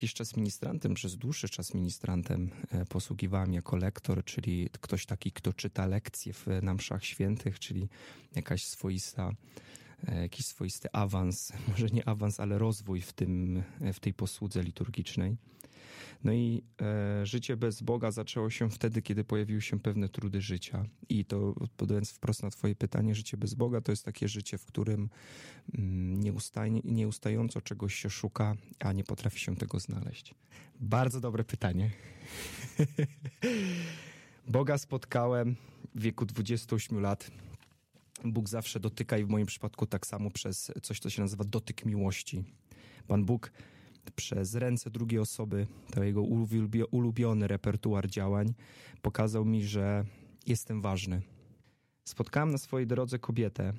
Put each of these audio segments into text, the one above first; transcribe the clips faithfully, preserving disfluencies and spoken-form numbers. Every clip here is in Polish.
jakiś czas ministrantem, przez dłuższy czas ministrantem posługiwałem jako lektor, czyli ktoś taki, kto czyta lekcje w, na mszach świętych, czyli jakaś swoista, jakiś swoisty awans, może nie awans, ale rozwój w tym, w tej posłudze liturgicznej. No i e, życie bez Boga zaczęło się wtedy, kiedy pojawiły się pewne trudy życia. I to, odpowiadając wprost na twoje pytanie, życie bez Boga to jest takie życie, w którym mm, nieustajnie, nieustająco czegoś się szuka, a nie potrafi się tego znaleźć. Bardzo dobre pytanie. Boga spotkałem w wieku dwudziestu ośmiu lat. Bóg zawsze dotyka i w moim przypadku tak samo przez coś, co się nazywa dotyk miłości. Pan Bóg przez ręce drugiej osoby, to jego ulubiony repertuar działań, pokazał mi, że jestem ważny. Spotkałem na swojej drodze kobietę.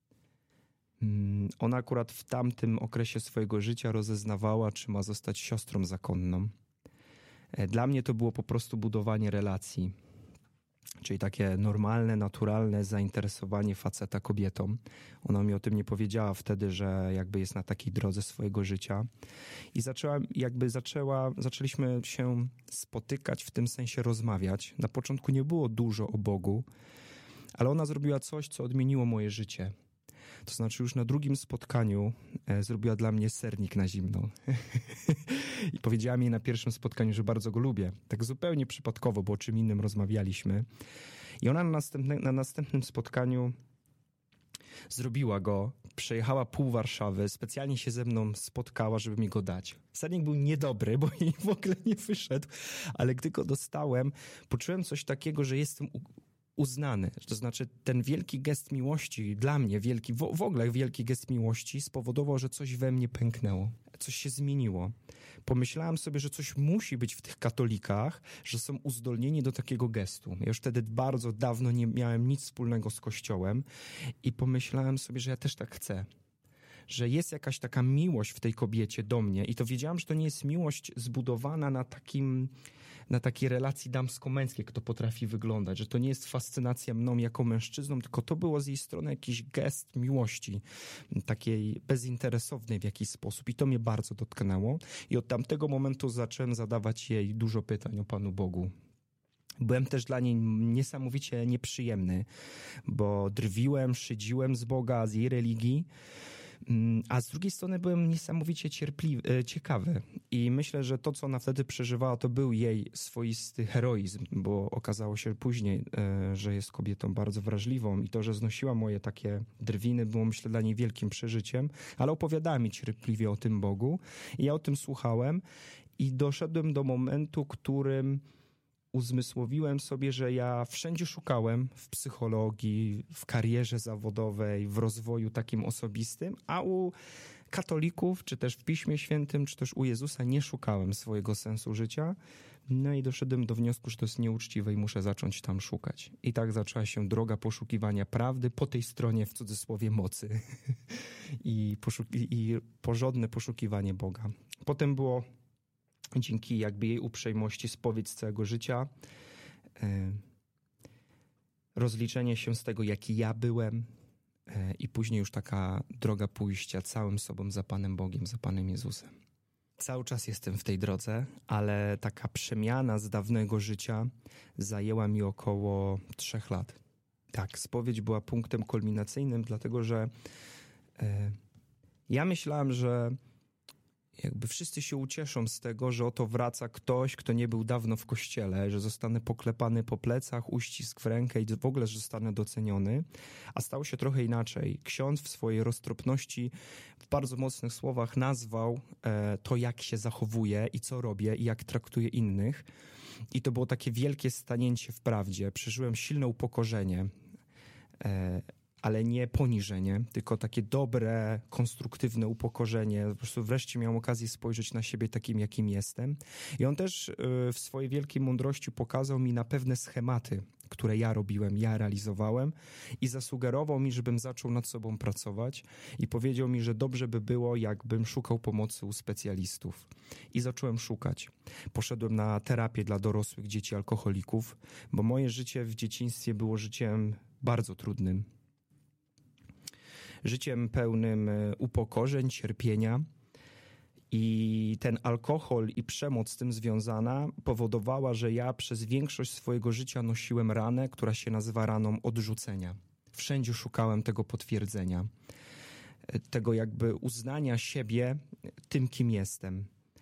Ona akurat w tamtym okresie swojego życia rozeznawała, czy ma zostać siostrą zakonną. Dla mnie to było po prostu budowanie relacji, czyli takie normalne, naturalne zainteresowanie faceta kobietą. Ona mi o tym nie powiedziała wtedy, że jakby jest na takiej drodze swojego życia. I zaczęła, jakby zaczęła, zaczęliśmy się spotykać, w tym sensie rozmawiać. Na początku nie było dużo o Bogu, ale ona zrobiła coś, co odmieniło moje życie. To znaczy już na drugim spotkaniu e, zrobiła dla mnie sernik na zimno. I powiedziała mi na pierwszym spotkaniu, że bardzo go lubię. Tak zupełnie przypadkowo, bo o czym innym rozmawialiśmy. I ona na, następne, na następnym spotkaniu zrobiła go, przejechała pół Warszawy, specjalnie się ze mną spotkała, żeby mi go dać. Sernik był niedobry, bo jej w ogóle nie wyszedł, ale gdy go dostałem, poczułem coś takiego, że jestem u- uznany. To znaczy ten wielki gest miłości, dla mnie wielki, w, w ogóle wielki gest miłości spowodował, że coś we mnie pęknęło. Coś się zmieniło. Pomyślałem sobie, że coś musi być w tych katolikach, że są uzdolnieni do takiego gestu. Ja już wtedy bardzo dawno nie miałem nic wspólnego z Kościołem i pomyślałem sobie, że ja też tak chcę. Że jest jakaś taka miłość w tej kobiecie do mnie i to wiedziałam, że to nie jest miłość zbudowana na takim, na takiej relacji damsko-męskiej, jak to potrafi wyglądać, że to nie jest fascynacja mną jako mężczyzną, tylko to było z jej strony jakiś gest miłości, takiej bezinteresownej w jakiś sposób i to mnie bardzo dotknęło i od tamtego momentu zacząłem zadawać jej dużo pytań o Panu Bogu. Byłem też dla niej niesamowicie nieprzyjemny, bo drwiłem, szydziłem z Boga, z jej religii, a z drugiej strony byłem niesamowicie cierpliwy, ciekawy i myślę, że to, co ona wtedy przeżywała, to był jej swoisty heroizm, bo okazało się później, że jest kobietą bardzo wrażliwą i to, że znosiła moje takie drwiny, było myślę dla niej wielkim przeżyciem, ale opowiadała mi cierpliwie o tym Bogu i ja o tym słuchałem i doszedłem do momentu, którym uzmysłowiłem sobie, że ja wszędzie szukałem w psychologii, w karierze zawodowej, w rozwoju takim osobistym, a u katolików, czy też w Piśmie Świętym, czy też u Jezusa nie szukałem swojego sensu życia. No i doszedłem do wniosku, że to jest nieuczciwe i muszę zacząć tam szukać. I tak zaczęła się droga poszukiwania prawdy po tej stronie, w cudzysłowie, mocy. I, poszuk- I porządne poszukiwanie Boga. Potem było dzięki jakby jej uprzejmości spowiedź z całego życia, rozliczenie się z tego, jaki ja byłem i później już taka droga pójścia całym sobą za Panem Bogiem, za Panem Jezusem. Cały czas jestem w tej drodze, ale taka przemiana z dawnego życia zajęła mi około trzech lat. Tak, spowiedź była punktem kulminacyjnym, dlatego że e, ja myślałem, że jakby wszyscy się ucieszą z tego, że oto wraca ktoś, kto nie był dawno w kościele, że zostanę poklepany po plecach, uścisk w rękę i w ogóle, że zostanę doceniony, a stało się trochę inaczej. Ksiądz w swojej roztropności w bardzo mocnych słowach nazwał e, to, jak się zachowuję i co robię i jak traktuję innych. I to było takie wielkie stanięcie w prawdzie. Przeżyłem silne upokorzenie, e, ale nie poniżenie, tylko takie dobre, konstruktywne upokorzenie. Po prostu wreszcie miałem okazję spojrzeć na siebie takim, jakim jestem. I on też w swojej wielkiej mądrości pokazał mi na pewne schematy, które ja robiłem, ja realizowałem i zasugerował mi, żebym zaczął nad sobą pracować i powiedział mi, że dobrze by było, jakbym szukał pomocy u specjalistów. I zacząłem szukać. Poszedłem na terapię dla dorosłych dzieci alkoholików, bo moje życie w dzieciństwie było życiem bardzo trudnym. Życiem pełnym upokorzeń, cierpienia I ten alkohol i przemoc z tym związana powodowała, że ja przez większość swojego życia nosiłem ranę, która się nazywa raną odrzucenia. Wszędzie szukałem tego potwierdzenia, tego jakby uznania siebie tym, kim jestem.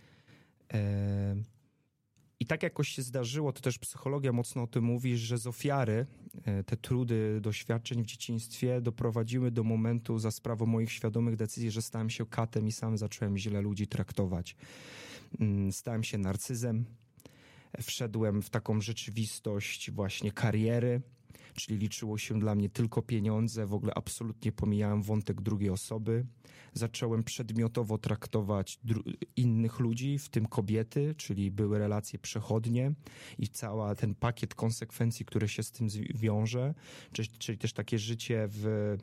I tak jakoś się zdarzyło, to też psychologia mocno o tym mówi, że z ofiary te trudy doświadczeń w dzieciństwie doprowadziły do momentu za sprawą moich świadomych decyzji, że stałem się katem i sam zacząłem źle ludzi traktować. Stałem się narcyzem, wszedłem w taką rzeczywistość właśnie kariery, czyli liczyło się dla mnie tylko pieniądze, w ogóle absolutnie pomijałem wątek drugiej osoby. Zacząłem przedmiotowo traktować dru- innych ludzi, w tym kobiety, czyli były relacje przechodnie i cały ten pakiet konsekwencji, które się z tym wiąże, czyli, czyli też takie życie w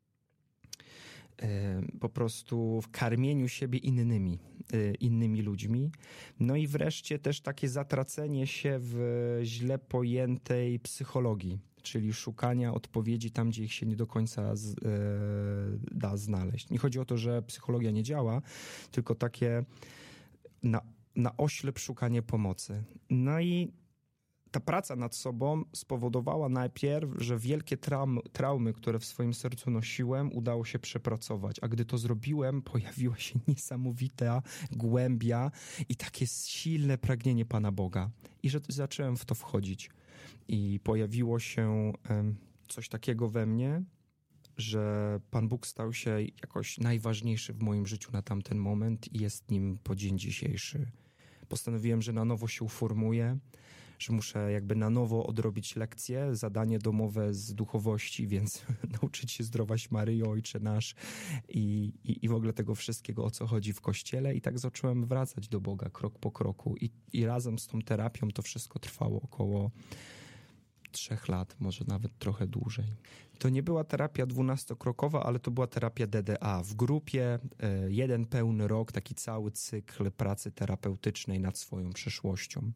po prostu w karmieniu siebie innymi, innymi ludźmi. No i wreszcie też takie zatracenie się w źle pojętej psychologii, czyli szukania odpowiedzi tam, gdzie ich się nie do końca z, e, da znaleźć. Nie chodzi o to, że psychologia nie działa, tylko takie na, na oślep szukanie pomocy. No i ta praca nad sobą spowodowała najpierw, że wielkie traumy, traumy, które w swoim sercu nosiłem, udało się przepracować. A gdy to zrobiłem, pojawiła się niesamowita głębia i takie silne pragnienie Pana Boga. I że zacząłem w to wchodzić. I pojawiło się um, coś takiego we mnie, że Pan Bóg stał się jakoś najważniejszy w moim życiu na tamten moment i jest nim po dzień dzisiejszy. Postanowiłem, że na nowo się uformuję, że muszę jakby na nowo odrobić lekcje, zadanie domowe z duchowości, więc nauczyć się zdrowaś Maryjo, Ojcze Nasz i, i, i w ogóle tego wszystkiego, o co chodzi w Kościele. I tak zacząłem wracać do Boga krok po kroku. I, i razem z tą terapią to wszystko trwało około trzech lat, może nawet trochę dłużej. To nie była terapia dwunastokrokowa, ale to była terapia D D A. W grupie e, jeden pełny rok, taki cały cykl pracy terapeutycznej nad swoją przeszłością.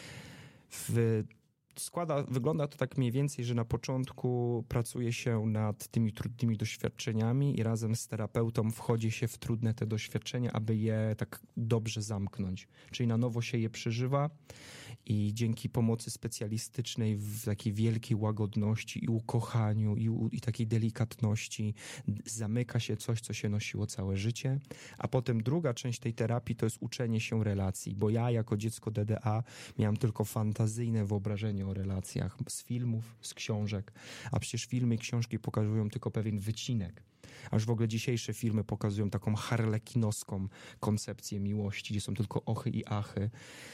W, składa, wygląda to tak mniej więcej, że na początku pracuje się nad tymi trudnymi doświadczeniami i razem z terapeutą wchodzi się w trudne te doświadczenia, aby je tak dobrze zamknąć. Czyli na nowo się je przeżywa i dzięki pomocy specjalistycznej w takiej wielkiej łagodności i ukochaniu i, u, i takiej delikatności zamyka się coś, co się nosiło całe życie. A potem druga część tej terapii to jest uczenie się relacji, bo ja jako dziecko D D A miałem tylko fantazyjne wyobrażenie o relacjach z filmów, z książek, a przecież filmy i książki pokazują tylko pewien wycinek. Aż w ogóle dzisiejsze filmy pokazują taką harlekinowską koncepcję miłości, gdzie są tylko ochy i achy.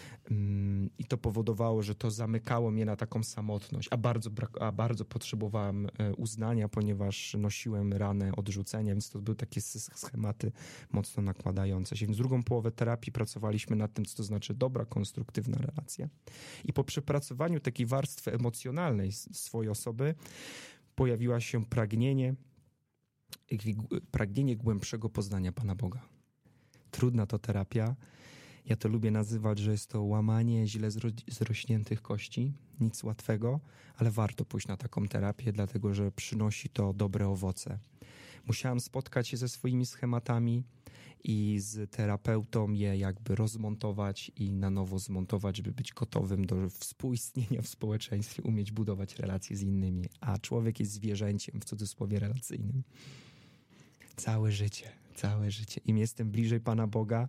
I to powodowało, że to zamykało mnie na taką samotność, a bardzo, brak- a bardzo potrzebowałem uznania, ponieważ nosiłem ranę odrzucenia, więc to były takie schematy mocno nakładające się. Więc drugą połowę terapii pracowaliśmy nad tym, co to znaczy dobra, konstruktywna relacja. I po przepracowaniu takiej warstwy emocjonalnej swojej osoby pojawiła się pragnienie, pragnienie głębszego poznania Pana Boga. Trudna to terapia. Ja to lubię nazywać, że jest to łamanie źle zro- zrośniętych kości. Nic łatwego, ale warto pójść na taką terapię, dlatego że przynosi to dobre owoce. Musiałem spotkać się ze swoimi schematami i z terapeutą je jakby rozmontować i na nowo zmontować, żeby być gotowym do współistnienia w społeczeństwie, umieć budować relacje z innymi. A człowiek jest zwierzęciem, w cudzysłowie, relacyjnym. Całe życie, całe życie. Im jestem bliżej Pana Boga,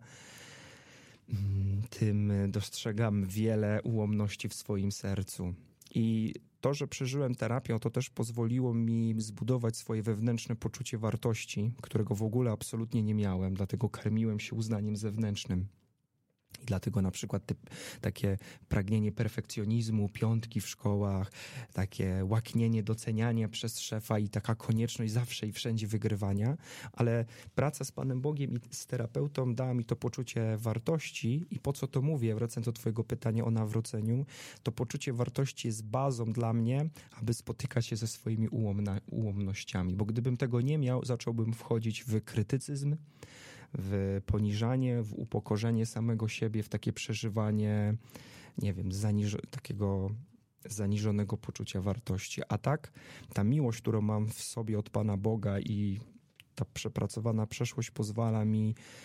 tym dostrzegam wiele ułomności w swoim sercu. I to, że przeżyłem terapię, to też pozwoliło mi zbudować swoje wewnętrzne poczucie wartości, którego w ogóle absolutnie nie miałem, dlatego karmiłem się uznaniem zewnętrznym. I dlatego na przykład te, takie pragnienie perfekcjonizmu, piątki w szkołach, takie łaknienie doceniania przez szefa i taka konieczność zawsze i wszędzie wygrywania, ale praca z Panem Bogiem i z terapeutą dała mi to poczucie wartości i po co to mówię, wracając do twojego pytania o nawróceniu, to poczucie wartości jest bazą dla mnie, aby spotykać się ze swoimi ułomna, ułomnościami, bo gdybym tego nie miał, zacząłbym wchodzić w krytycyzm, w poniżanie, w upokorzenie samego siebie, w takie przeżywanie, nie wiem, zaniż- takiego zaniżonego poczucia wartości. A tak, ta miłość, którą mam w sobie od Pana Boga i ta przepracowana przeszłość pozwala mi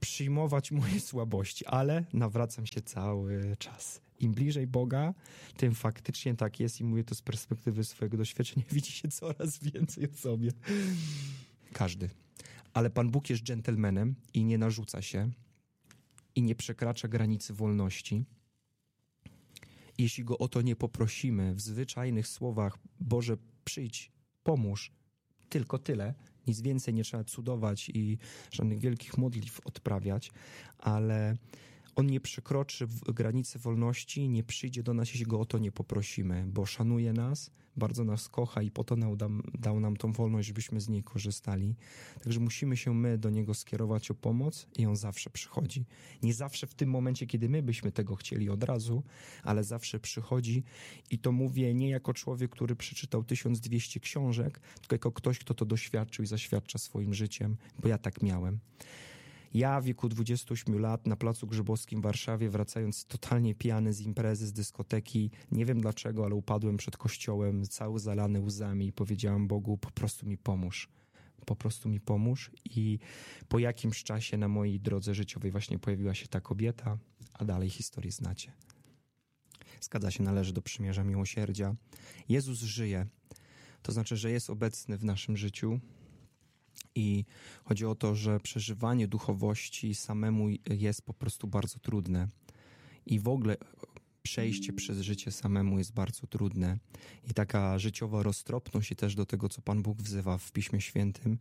przyjmować moje słabości, ale nawracam się cały czas. Im bliżej Boga, tym faktycznie tak jest i mówię to z perspektywy swojego doświadczenia, widzi się coraz więcej o sobie. Każdy. Ale Pan Bóg jest dżentelmenem i nie narzuca się i nie przekracza granicy wolności. Jeśli Go o to nie poprosimy w zwyczajnych słowach, Boże, przyjdź, pomóż, tylko tyle, nic więcej nie trzeba cudować i żadnych wielkich modlitw odprawiać, ale On nie przekroczy granicy wolności, nie przyjdzie do nas, jeśli Go o to nie poprosimy, bo szanuje nas, bardzo nas kocha i po to dał, dał nam tą wolność, żebyśmy z niej korzystali. Także musimy się my do Niego skierować o pomoc i On zawsze przychodzi. Nie zawsze w tym momencie, kiedy my byśmy tego chcieli od razu, ale zawsze przychodzi i to mówię nie jako człowiek, który przeczytał tysiąc dwieście książek, tylko jako ktoś, kto to doświadczył i zaświadcza swoim życiem, bo ja tak miałem. Ja w wieku dwudziestu ośmiu lat na Placu Grzybowskim w Warszawie, wracając totalnie pijany z imprezy, z dyskoteki, nie wiem dlaczego, ale upadłem przed kościołem, cały zalany łzami i powiedziałem Bogu, po prostu mi pomóż. Po prostu mi pomóż i po jakimś czasie na mojej drodze życiowej właśnie pojawiła się ta kobieta, a dalej historię znacie. Zgadza się, należy do przymierza miłosierdzia. Jezus żyje, to znaczy, że jest obecny w naszym życiu. I chodzi o to, że przeżywanie duchowości samemu jest po prostu bardzo trudne. I w ogóle przejście przez życie samemu jest bardzo trudne. I taka życiowa roztropność i też do tego, co Pan Bóg wzywa w Piśmie Świętym,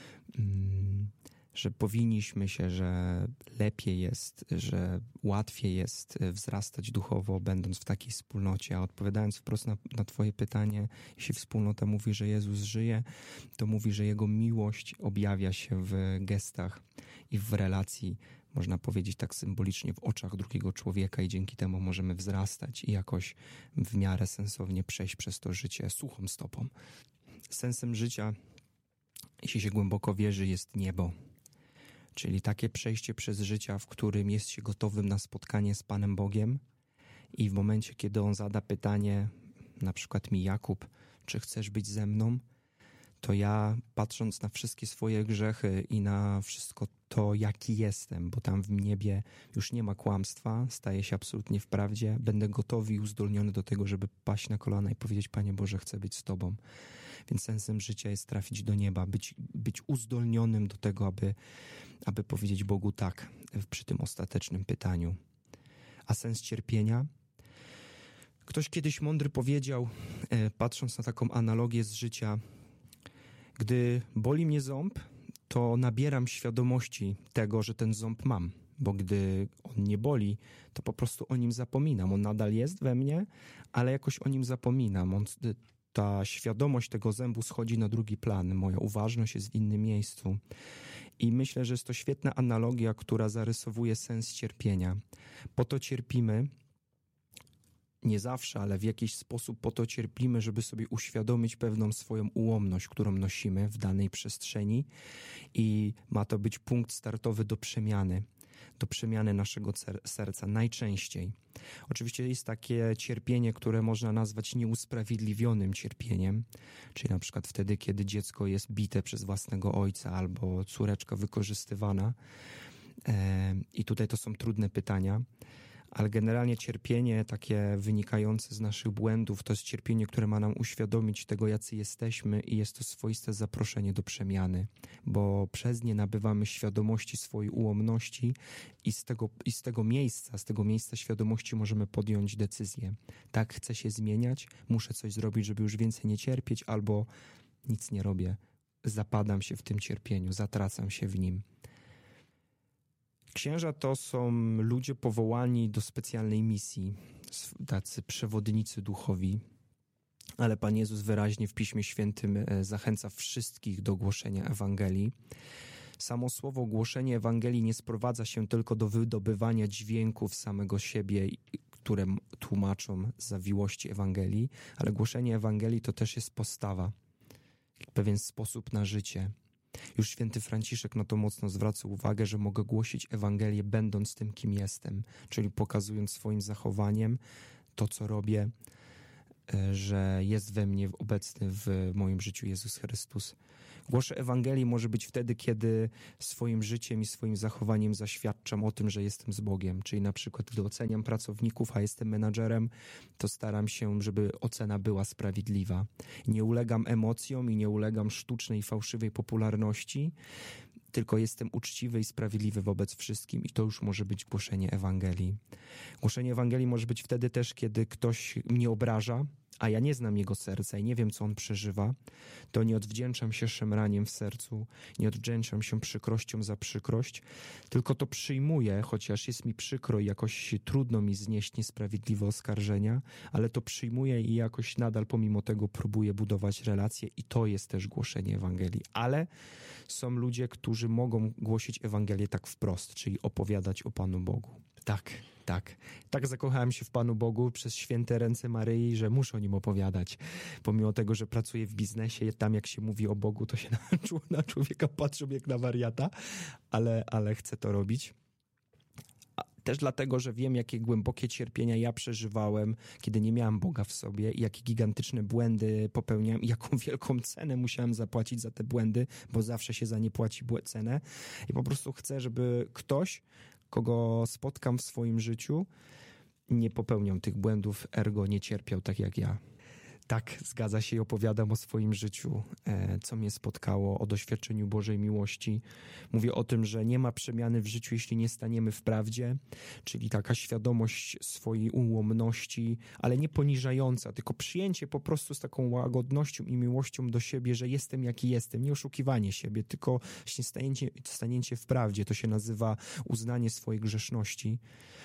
że powinniśmy się, że lepiej jest, że łatwiej jest wzrastać duchowo, będąc w takiej wspólnocie. A odpowiadając wprost na, na Twoje pytanie, jeśli wspólnota mówi, że Jezus żyje, to mówi, że Jego miłość objawia się w gestach i w relacji, można powiedzieć tak symbolicznie, w oczach drugiego człowieka i dzięki temu możemy wzrastać i jakoś w miarę sensownie przejść przez to życie suchą stopą. Sensem życia, jeśli się głęboko wierzy, jest niebo. Czyli takie przejście przez życie, w którym jest się gotowym na spotkanie z Panem Bogiem i w momencie, kiedy On zada pytanie, na przykład mi Jakub, czy chcesz być ze mną, to ja patrząc na wszystkie swoje grzechy i na wszystko to, jaki jestem, bo tam w niebie już nie ma kłamstwa, staję się absolutnie w prawdzie, będę gotowy i uzdolniony do tego, żeby paść na kolana i powiedzieć, Panie Boże, chcę być z Tobą. Więc sensem życia jest trafić do nieba, być, być uzdolnionym do tego, aby, aby powiedzieć Bogu tak przy tym ostatecznym pytaniu. A sens cierpienia? Ktoś kiedyś mądry powiedział, e, patrząc na taką analogię z życia, gdy boli mnie ząb, to nabieram świadomości tego, że ten ząb mam, bo gdy on nie boli, to po prostu o nim zapominam. On nadal jest we mnie, ale jakoś o nim zapominam. On, ta świadomość tego zębu schodzi na drugi plan. Moja uważność jest w innym miejscu. I myślę, że jest to świetna analogia, która zarysowuje sens cierpienia. Po to cierpimy, nie zawsze, ale w jakiś sposób po to cierpimy, żeby sobie uświadomić pewną swoją ułomność, którą nosimy w danej przestrzeni i ma to być punkt startowy do przemiany, do przemiany naszego serca najczęściej. Oczywiście jest takie cierpienie, które można nazwać nieusprawiedliwionym cierpieniem, czyli na przykład wtedy, kiedy dziecko jest bite przez własnego ojca albo córeczka wykorzystywana. I tutaj to są trudne pytania. Ale generalnie cierpienie takie wynikające z naszych błędów to jest cierpienie, które ma nam uświadomić tego, jacy jesteśmy i jest to swoiste zaproszenie do przemiany, bo przez nie nabywamy świadomości swojej ułomności i z tego, i z tego miejsca, z tego miejsca świadomości możemy podjąć decyzję. Tak, chcę się zmieniać, muszę coś zrobić, żeby już więcej nie cierpieć, albo nic nie robię, zapadam się w tym cierpieniu, zatracam się w nim. Księża to są ludzie powołani do specjalnej misji, tacy przewodnicy duchowi, ale Pan Jezus wyraźnie w Piśmie Świętym zachęca wszystkich do głoszenia Ewangelii. Samo słowo głoszenie Ewangelii nie sprowadza się tylko do wydobywania dźwięków samego siebie, które tłumaczą zawiłości Ewangelii, ale głoszenie Ewangelii to też jest postawa, pewien sposób na życie. Już święty Franciszek na to mocno zwraca uwagę, że mogę głosić Ewangelię będąc tym, kim jestem, czyli pokazując swoim zachowaniem to, co robię, że jest we mnie obecny w moim życiu Jezus Chrystus. Głoszę Ewangelii może być wtedy, kiedy swoim życiem i swoim zachowaniem zaświadczam o tym, że jestem z Bogiem. Czyli na przykład, gdy oceniam pracowników, a jestem menadżerem, to staram się, żeby ocena była sprawiedliwa. Nie ulegam emocjom i nie ulegam sztucznej, fałszywej popularności, tylko jestem uczciwy i sprawiedliwy wobec wszystkim i to już może być głoszenie Ewangelii. Głoszenie Ewangelii może być wtedy też, kiedy ktoś mnie obraża, a ja nie znam jego serca i nie wiem, co on przeżywa, to nie odwdzięczam się szemraniem w sercu, nie odwdzięczam się przykrością za przykrość, tylko to przyjmuję, chociaż jest mi przykro i jakoś trudno mi znieść niesprawiedliwe oskarżenia, ale to przyjmuję i jakoś nadal pomimo tego próbuję budować relacje i to jest też głoszenie Ewangelii. Ale są ludzie, którzy mogą głosić Ewangelię tak wprost, czyli opowiadać o Panu Bogu. Tak, tak. Tak zakochałem się w Panu Bogu przez święte ręce Maryi, że muszę o Nim opowiadać. Pomimo tego, że pracuję w biznesie, tam jak się mówi o Bogu, to się na, na człowieka patrzą jak na wariata, ale, ale chcę to robić. Też dlatego, że wiem, jakie głębokie cierpienia ja przeżywałem, kiedy nie miałem Boga w sobie i jakie gigantyczne błędy popełniałem i jaką wielką cenę musiałem zapłacić za te błędy, bo zawsze się za nie płaci cenę. I po prostu chcę, żeby ktoś, kogo spotkam w swoim życiu, nie popełniał tych błędów, ergo nie cierpiał tak jak ja. Tak, zgadza się i opowiadam o swoim życiu, co mnie spotkało, o doświadczeniu Bożej miłości. Mówię o tym, że nie ma przemiany w życiu, jeśli nie staniemy w prawdzie, czyli taka świadomość swojej ułomności, ale nie poniżająca, tylko przyjęcie po prostu z taką łagodnością i miłością do siebie, że jestem jaki jestem, nie oszukiwanie siebie, tylko właśnie stanięcie, stanięcie w prawdzie. To się nazywa uznanie swojej grzeszności.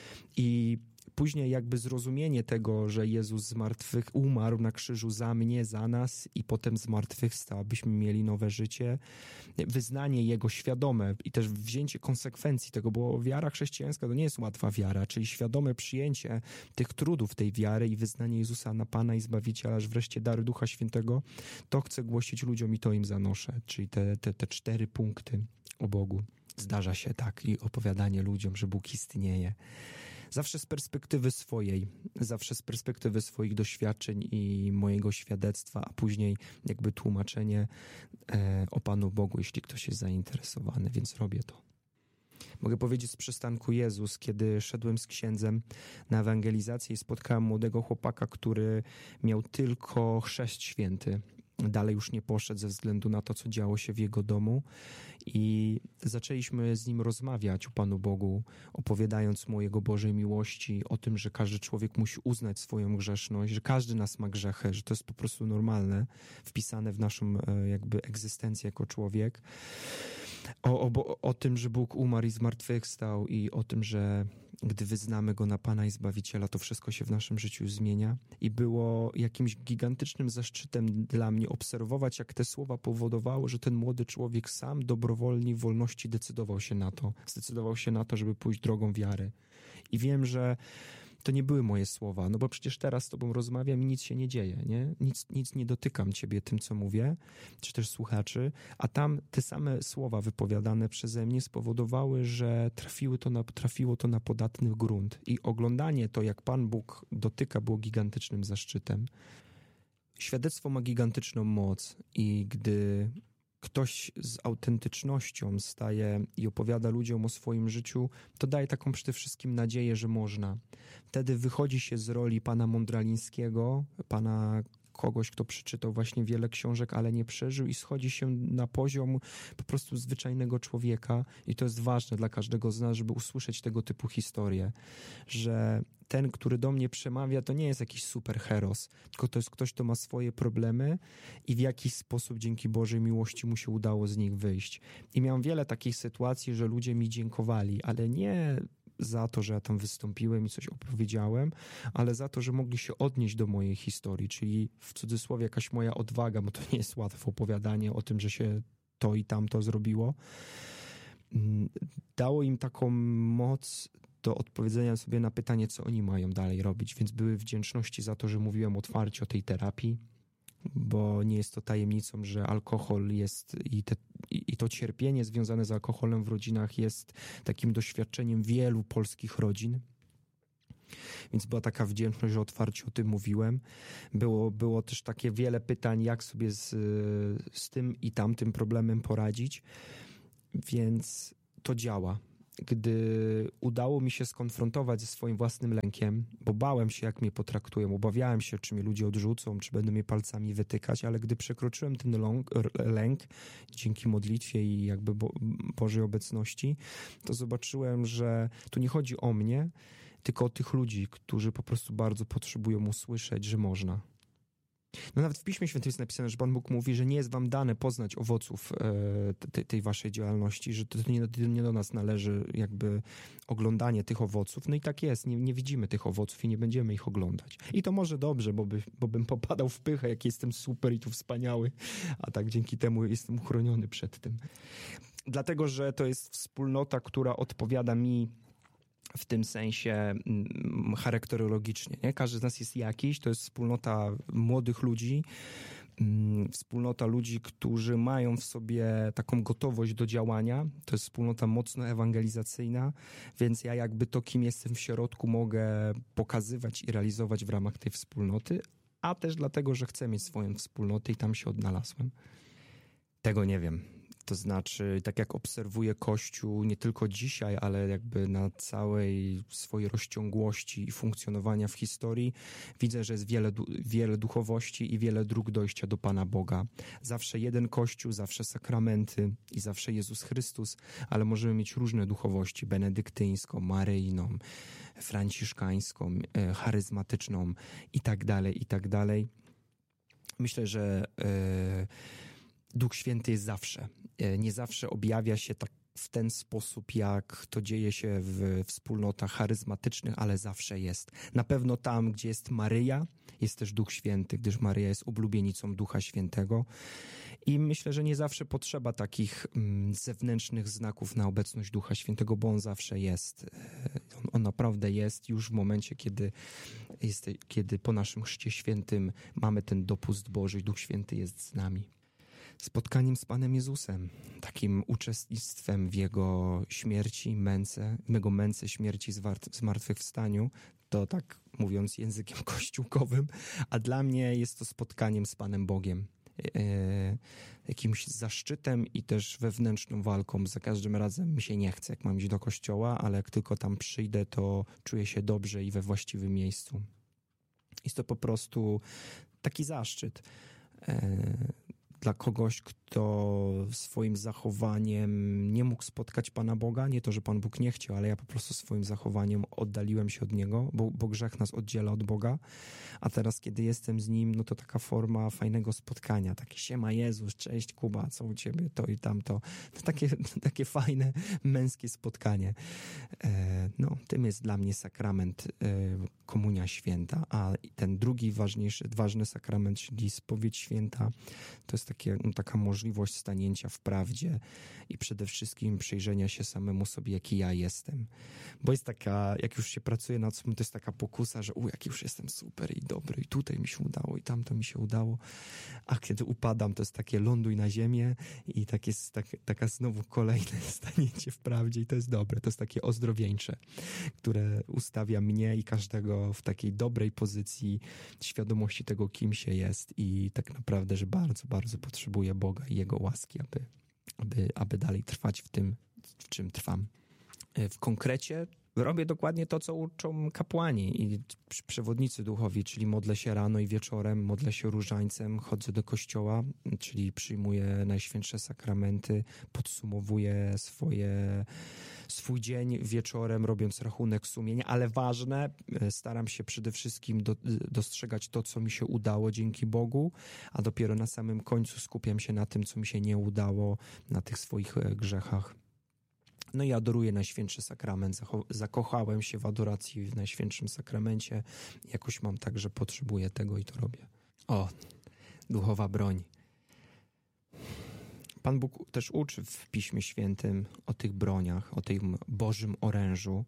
I później jakby zrozumienie tego, że Jezus z martwych umarł na krzyżu za mnie, za nas i potem z martwych stał, abyśmy mieli nowe życie. Wyznanie Jego świadome i też wzięcie konsekwencji tego, bo wiara chrześcijańska to nie jest łatwa wiara, czyli świadome przyjęcie tych trudów tej wiary i wyznanie Jezusa na Pana i Zbawiciela, aż wreszcie dary Ducha Świętego, to chcę głosić ludziom i to im zanoszę. Czyli te, te, te cztery punkty o Bogu. Zdarza się tak i opowiadanie ludziom, że Bóg istnieje. Zawsze z perspektywy swojej, zawsze z perspektywy swoich doświadczeń i mojego świadectwa, a później jakby tłumaczenie e, o Panu Bogu, jeśli ktoś jest zainteresowany, więc robię to. Mogę powiedzieć z przystanku Jezus, kiedy szedłem z księdzem na ewangelizację i spotkałem młodego chłopaka, który miał tylko chrzest święty. Dalej już nie poszedł ze względu na to, co działo się w jego domu i zaczęliśmy z nim rozmawiać o Panu Bogu, opowiadając mu o Jego Bożej miłości, o tym, że każdy człowiek musi uznać swoją grzeszność, że każdy nas ma grzechy, że to jest po prostu normalne, wpisane w naszą jakby egzystencję jako człowiek. O, o, o tym, że Bóg umarł i zmartwychwstał i o tym, że gdy wyznamy Go na Pana i Zbawiciela, to wszystko się w naszym życiu zmienia. I było jakimś gigantycznym zaszczytem dla mnie obserwować, jak te słowa powodowały, że ten młody człowiek sam dobrowolnie w wolności decydował się na to. Zdecydował się na to, żeby pójść drogą wiary. I wiem, że to nie były moje słowa, no bo przecież teraz z tobą rozmawiam i nic się nie dzieje, nie? Nic, nic nie dotykam ciebie tym, co mówię, czy też słuchaczy, a tam te same słowa wypowiadane przeze mnie spowodowały, że trafiły to na, trafiło to na podatny grunt i oglądanie to, jak Pan Bóg dotyka, było gigantycznym zaszczytem. Świadectwo ma gigantyczną moc i gdy ktoś z autentycznością staje i opowiada ludziom o swoim życiu, to daje taką przede wszystkim nadzieję, że można. Wtedy wychodzi się z roli pana Mądralińskiego, pana kogoś, kto przeczytał właśnie wiele książek, ale nie przeżył i schodzi się na poziom po prostu zwyczajnego człowieka i to jest ważne dla każdego z nas, żeby usłyszeć tego typu historie, że ten, który do mnie przemawia, to nie jest jakiś superheros, tylko to jest ktoś, kto ma swoje problemy i w jakiś sposób dzięki Bożej miłości mu się udało z nich wyjść. I miałem wiele takich sytuacji, że ludzie mi dziękowali, ale nie za to, że ja tam wystąpiłem i coś opowiedziałem, ale za to, że mogli się odnieść do mojej historii, czyli w cudzysłowie jakaś moja odwaga, bo to nie jest łatwe opowiadanie o tym, że się to i tamto zrobiło. Dało im taką moc do odpowiedzenia sobie na pytanie, co oni mają dalej robić, więc były wdzięczności za to, że mówiłem otwarcie o tej terapii, bo nie jest to tajemnicą, że alkohol jest i, te, i to cierpienie związane z alkoholem w rodzinach jest takim doświadczeniem wielu polskich rodzin. więc była taka wdzięczność, że otwarcie o tym mówiłem. Było, było też takie wiele pytań, jak sobie z, z tym i tamtym problemem poradzić, więc to działa. Gdy udało mi się skonfrontować ze swoim własnym lękiem, bo bałem się, jak mnie potraktują, obawiałem się, czy mnie ludzie odrzucą, czy będą mnie palcami wytykać, ale gdy przekroczyłem ten ląk, lęk dzięki modlitwie i jakby Bo- Bożej obecności, to zobaczyłem, że tu nie chodzi o mnie, tylko o tych ludzi, którzy po prostu bardzo potrzebują usłyszeć, że można. No nawet w Piśmie Świętym jest napisane, że Pan Bóg mówi, że nie jest wam dane poznać owoców e, te, tej waszej działalności, że to nie, nie do nas należy jakby oglądanie tych owoców. No i tak jest, nie, nie widzimy tych owoców i nie będziemy ich oglądać. I to może dobrze, bo, by, bo bym popadał w pychę, jak jestem super i tu wspaniały, a tak dzięki temu jestem uchroniony przed tym. Dlatego, że to jest wspólnota, która odpowiada mi w tym sensie charakterologicznie. Nie? Każdy z nas jest jakiś, to jest wspólnota młodych ludzi, wspólnota ludzi, którzy mają w sobie taką gotowość do działania. To jest wspólnota mocno ewangelizacyjna, więc ja jakby to, kim jestem w środku, mogę pokazywać i realizować w ramach tej wspólnoty, a też dlatego, że chcę mieć swoją wspólnotę i tam się odnalazłem. Tego nie wiem. To znaczy, tak jak obserwuję Kościół nie tylko dzisiaj, ale jakby na całej swojej rozciągłości i funkcjonowania w historii, widzę, że jest wiele, wiele duchowości i wiele dróg dojścia do Pana Boga. Zawsze jeden Kościół, zawsze sakramenty i zawsze Jezus Chrystus, ale możemy mieć różne duchowości, benedyktyńską, maryjną, franciszkańską, charyzmatyczną i tak dalej, i tak dalej. Myślę, że yy, Duch Święty jest zawsze. Nie zawsze objawia się tak w ten sposób, jak to dzieje się w wspólnotach charyzmatycznych, ale zawsze jest. Na pewno tam, gdzie jest Maryja, jest też Duch Święty, gdyż Maryja jest oblubienicą Ducha Świętego. I myślę, że nie zawsze potrzeba takich mm, zewnętrznych znaków na obecność Ducha Świętego, bo On zawsze jest. On, on naprawdę jest już w momencie, kiedy, jest, kiedy po naszym Chrzcie Świętym mamy ten dopust Boży i Duch Święty jest z nami. Spotkaniem z Panem Jezusem, takim uczestnictwem w Jego śmierci, męce, w Jego męce, śmierci, zmartwychwstaniu, to tak mówiąc językiem kościółkowym, a dla mnie jest to spotkaniem z Panem Bogiem. E, jakimś zaszczytem i też wewnętrzną walką. Za każdym razem mi się nie chce, jak mam iść do kościoła, ale jak tylko tam przyjdę, to czuję się dobrze i we właściwym miejscu. Jest to po prostu taki zaszczyt. E, Dla kogoś, kto swoim zachowaniem nie mógł spotkać Pana Boga, nie to, że Pan Bóg nie chciał, ale ja po prostu swoim zachowaniem oddaliłem się od Niego, bo, bo grzech nas oddziela od Boga, a teraz, kiedy jestem z Nim, no to taka forma fajnego spotkania, takie siema Jezus, cześć Kuba, co u Ciebie, to i tamto, no takie, takie fajne, męskie spotkanie. E, no, tym jest dla mnie sakrament e, Komunia Święta, a ten drugi ważniejszy, ważny sakrament, czyli spowiedź święta, to jest takie, no, taka możliwość stanięcia w prawdzie i przede wszystkim przyjrzenia się samemu sobie, jaki ja jestem. Bo jest taka, jak już się pracuje nad sobą, to jest taka pokusa, że u, jak już jestem super i dobry i tutaj mi się udało i tamto mi się udało, a kiedy upadam, to jest takie ląduj na ziemię i tak jest tak, taka znowu kolejne stanięcie w prawdzie i to jest dobre, to jest takie ozdrowieńcze, które ustawia mnie i każdego w takiej dobrej pozycji świadomości tego, kim się jest i tak naprawdę, że bardzo, bardzo potrzebuję Boga i Jego łaski, aby, aby, aby dalej trwać w tym, w czym trwam. W konkrecie robię dokładnie to, co uczą kapłani i przewodnicy duchowi, czyli modlę się rano i wieczorem, modlę się różańcem, chodzę do kościoła, czyli przyjmuję najświętsze sakramenty, podsumowuję swoje, swój dzień wieczorem, robiąc rachunek sumienia, ale ważne, staram się przede wszystkim do, dostrzegać to, co mi się udało dzięki Bogu, a dopiero na samym końcu skupiam się na tym, co mi się nie udało, na tych swoich grzechach. No i adoruję Najświętszy Sakrament. Zakochałem się w adoracji w Najświętszym Sakramencie. Jakoś mam tak, że potrzebuję tego i to robię. O, duchowa broń. Pan Bóg też uczy w Piśmie Świętym o tych broniach, o tym Bożym orężu.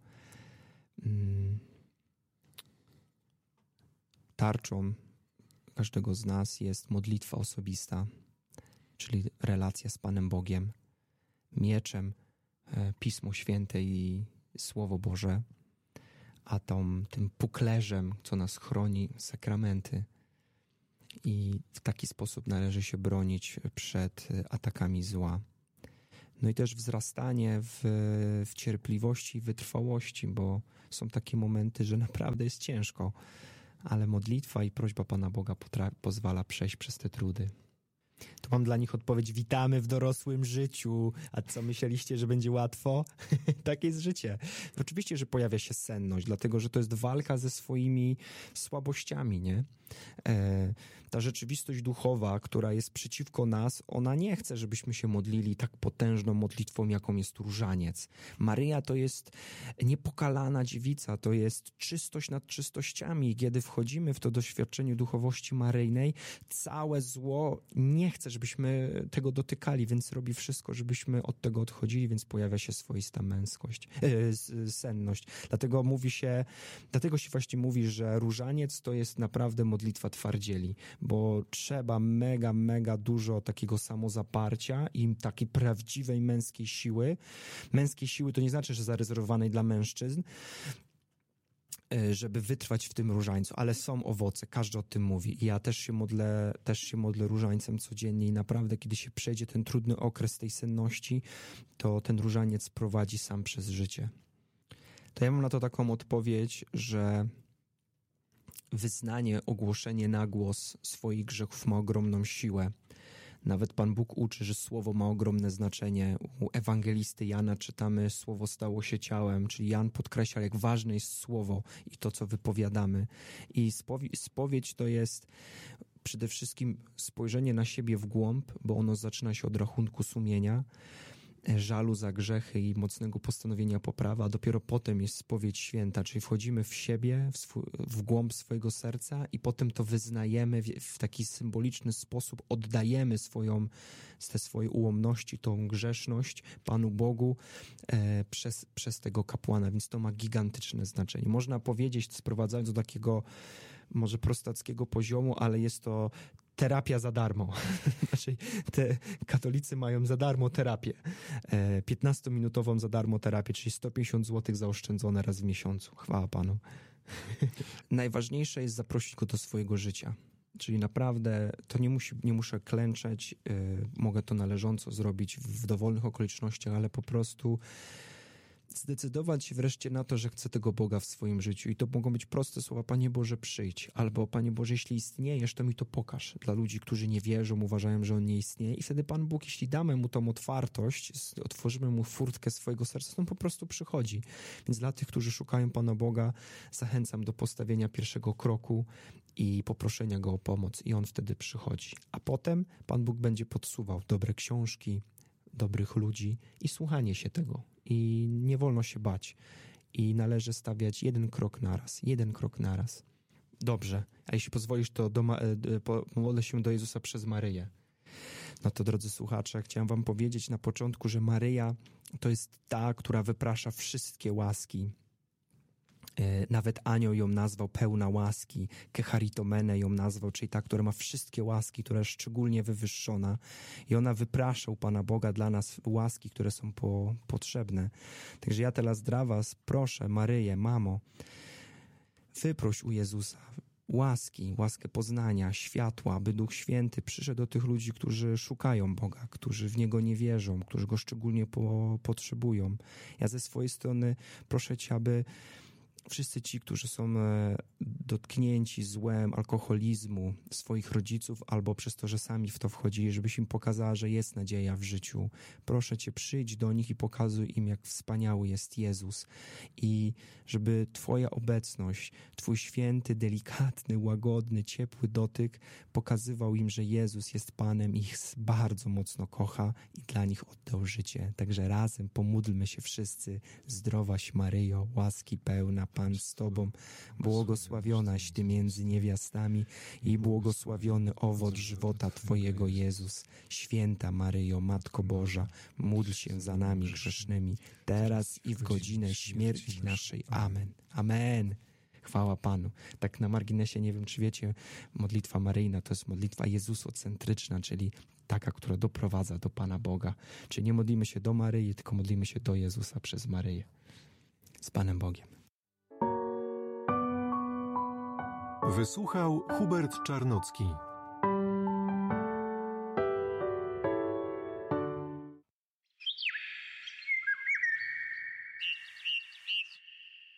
Tarczą każdego z nas jest modlitwa osobista, czyli relacja z Panem Bogiem. Mieczem Pismo Święte i Słowo Boże, a tą, tym puklerzem, co nas chroni, sakramenty. I w taki sposób należy się bronić przed atakami zła. No i też wzrastanie w, w cierpliwości i wytrwałości, bo są takie momenty, że naprawdę jest ciężko, ale modlitwa i prośba Pana Boga potra- pozwala przejść przez te trudy. Tu mam dla nich odpowiedź: witamy w dorosłym życiu. A co myśleliście, że będzie łatwo? Takie jest życie. Oczywiście, że pojawia się senność, dlatego że to jest walka ze swoimi słabościami, nie? E, ta rzeczywistość duchowa, która jest przeciwko nas, ona nie chce, żebyśmy się modlili tak potężną modlitwą, jaką jest różaniec. Maryja to jest niepokalana dziewica, to jest czystość nad czystościami. Kiedy wchodzimy w to doświadczenie duchowości maryjnej, całe zło nie chce, żebyśmy tego dotykali, więc robi wszystko, żebyśmy od tego odchodzili, więc pojawia się swoista męskość, e, senność. Dlatego mówi się, dlatego się właśnie mówi, że różaniec to jest naprawdę modlitwa twardzieli, bo trzeba mega, mega dużo takiego samozaparcia i takiej prawdziwej męskiej siły. Męskiej siły to nie znaczy, że zarezerwowanej dla mężczyzn, żeby wytrwać w tym różańcu, ale są owoce, każdy o tym mówi. I ja też się modlę, też się modlę różańcem codziennie i naprawdę, kiedy się przejdzie ten trudny okres tej senności, to ten różaniec prowadzi sam przez życie. To ja mam na to taką odpowiedź, że wyznanie, ogłoszenie na głos swoich grzechów ma ogromną siłę. Nawet Pan Bóg uczy, że słowo ma ogromne znaczenie. U ewangelisty Jana czytamy: słowo stało się ciałem, czyli Jan podkreśla, jak ważne jest słowo i to, co wypowiadamy. I spowie- spowiedź to jest przede wszystkim spojrzenie na siebie w głąb, bo ono zaczyna się od rachunku sumienia, żalu za grzechy i mocnego postanowienia poprawy, a dopiero potem jest spowiedź święta, czyli wchodzimy w siebie, w, swój, w głąb swojego serca i potem to wyznajemy w, w taki symboliczny sposób, oddajemy swoją, te swoje ułomności, tą grzeszność Panu Bogu e, przez, przez tego kapłana, więc to ma gigantyczne znaczenie. Można powiedzieć, sprowadzając do takiego może prostackiego poziomu, ale jest to terapia za darmo. Znaczy, te katolicy mają za darmo terapię. piętnastominutową za darmo terapię, czyli sto pięćdziesiąt złotych zaoszczędzone raz w miesiącu. Chwała Panu. Najważniejsze jest zaprosić go do swojego życia. Czyli naprawdę to nie, musi, nie muszę klęczeć, yy, mogę to należąco zrobić w dowolnych okolicznościach, ale po prostu zdecydować się wreszcie na to, że chcę tego Boga w swoim życiu. I to mogą być proste słowa: Panie Boże, przyjdź. Albo Panie Boże, jeśli istniejesz, to mi to pokaż. Dla ludzi, którzy nie wierzą, uważają, że On nie istnieje. I wtedy Pan Bóg, jeśli damy Mu tą otwartość, otworzymy Mu furtkę swojego serca, to On po prostu przychodzi. Więc dla tych, którzy szukają Pana Boga, zachęcam do postawienia pierwszego kroku i poproszenia Go o pomoc. I On wtedy przychodzi. A potem Pan Bóg będzie podsuwał dobre książki, dobrych ludzi i słuchanie się tego. I nie wolno się bać. I należy stawiać jeden krok naraz. Jeden krok naraz. Dobrze. A jeśli pozwolisz, to do, modlę się do Jezusa przez Maryję. No to, drodzy słuchacze, chciałem wam powiedzieć na początku, że Maryja to jest ta, która wyprasza wszystkie łaski. Nawet anioł ją nazwał pełna łaski, kecharitomene ją nazwał, czyli ta, która ma wszystkie łaski, która jest szczególnie wywyższona. I ona wyprasza u Pana Boga dla nas łaski, które są po, potrzebne. Także ja teraz dla was proszę, Maryję, mamo, wyproś u Jezusa łaski, łaskę poznania, światła, aby Duch Święty przyszedł do tych ludzi, którzy szukają Boga, którzy w Niego nie wierzą, którzy Go szczególnie po, potrzebują. Ja ze swojej strony proszę Cię, aby wszyscy ci, którzy są dotknięci złem, alkoholizmu swoich rodziców albo przez to, że sami w to wchodzili, żebyś im pokazała, że jest nadzieja w życiu. Proszę Cię, przyjdź do nich i pokazuj im, jak wspaniały jest Jezus. I żeby Twoja obecność, Twój święty, delikatny, łagodny, ciepły dotyk pokazywał im, że Jezus jest Panem, ich bardzo mocno kocha i dla nich oddał życie. Także razem pomódlmy się wszyscy. Zdrowaś Maryjo, łaski pełna, Pan z Tobą, błogosławionaś Ty między niewiastami i błogosławiony owoc żywota Twojego, Jezus. Święta Maryjo, Matko Boża, módl się za nami grzesznymi, teraz i w godzinę śmierci naszej. Amen. Amen. Chwała Panu. Tak na marginesie, nie wiem, czy wiecie, modlitwa maryjna to jest modlitwa jezusocentryczna, czyli taka, która doprowadza do Pana Boga. Czyli nie modlimy się do Maryi, tylko modlimy się do Jezusa przez Maryję. Z Panem Bogiem. Wysłuchał Hubert Czarnocki.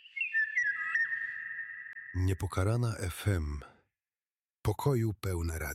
Niepokalana F M. Pokoju pełne radio.